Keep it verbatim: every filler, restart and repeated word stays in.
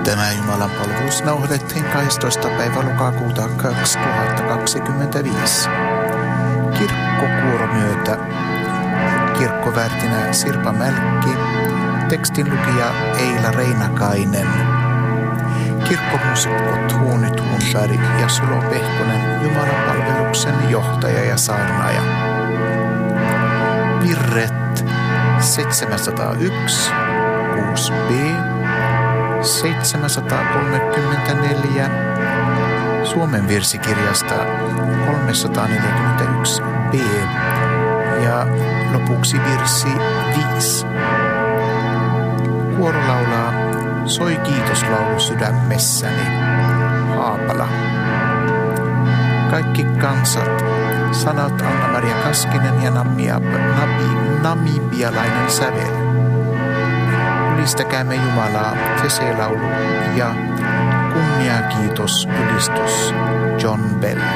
Tämä Jumalan palvelus nauhoitettiin kahdestoista päivä lokakuuta kaksituhattakaksikymmentäviisi. Kirkkokuoromyötä kirkkoväärtinä Sirpa Mälkki, tekstinlukija Eila Reinakainen. Kirkkomuusikot Huuni Tuunberg ja Sulo Pehkonen, Jumalan palveluksen johtaja ja saarnaaja. Virret seitsemänsataayksi, kuusi b, seitsemänsataakolmekymmentäneljä, Suomen virsikirjasta kolmesataaneljäkymmentäyksi b ja lopuksi virsi viisi. Kuoro laulaa Soi kiitoslaulu sydämessäni, Haapala. Kaikki kansat, sanat Anna-Maria Kaskinen ja Namia, Nabi, namibialainen sävel. Ylistäkäämme Jumalaa, Tese-laulu ja kunnia kiitos ylistus John Bell.